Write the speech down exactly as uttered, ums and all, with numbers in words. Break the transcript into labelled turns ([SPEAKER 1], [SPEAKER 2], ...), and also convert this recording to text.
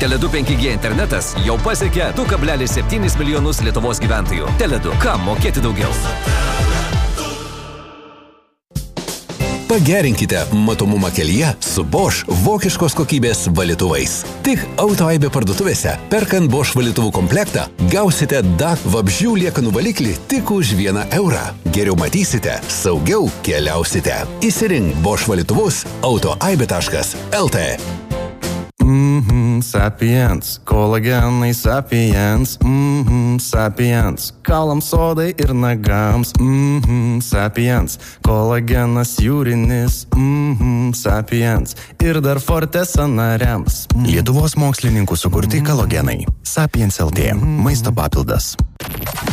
[SPEAKER 1] Tele du penki G internetas jau pasiekė du kablelis septyni milijonus Lietuvos gyventojų. Tele du. Kam mokėti daugiau?
[SPEAKER 2] Pagerinkite matomumą kelyje su Bosch vokiškos kokybės valytuvais. Tik Autoaibė parduotuvėse, perkant Bosch valytuvų komplektą, gausite D A C vabzdžių liekanų valiklį tik už vieną eurą. Geriau matysite, saugiau keliausite. Įsirink Bosch valytuvus autoaibė taškas el tė.
[SPEAKER 3] Mhm, Sapiens, kolagenai Sapiens, mhm, Sapiens, kaulams odai ir nagams, mhm, Sapiens, kolagenas jūrinis, mhm, Sapiens, ir dar forte sąnariams. Mm.
[SPEAKER 4] Lietuvos mokslininkų sukurti kolagenai. Sapiens el tė, maisto papildas.